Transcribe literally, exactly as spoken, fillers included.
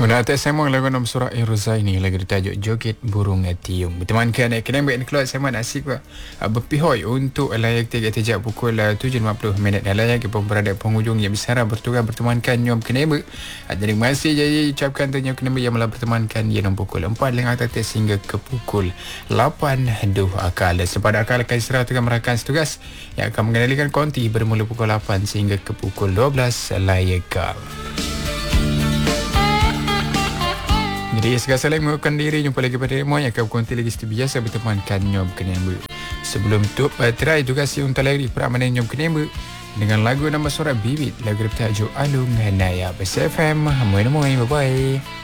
Menata semang lagu nom surah Irzaini lagu ditajuk Joget Burung Tiung. Bertemankan kena ambil keluar semang asyik buat berpihoi untuk layak tiga tejak pukul tujuh lima puluh minit layak ke berada penghujung yang besar bertugas bertemankan nyom kenebe. Jadi masih jadi ucapkan tanya kenebe yang malah bertemankan yang pukul empat lengah atas hingga ke pukul lapan duh akal. Sepada akal akan istirahat dengan merakan setugas yang akan mengendalikan konti bermula pukul lapan sehingga ke pukul dua belas layakal. Jadi segala saling mengucapkan diri. Jumpa lagi pada demo yang akan berkonti lagi seperti biasa bertemankan Nyom Kenembe. Sebelum tu uh, try juga si untuk lagi peramanan Nyom Kenembe dengan lagu nama surat Bibit lagu bertajuk Alung Naya. P S F M. Moin moin, bye bye.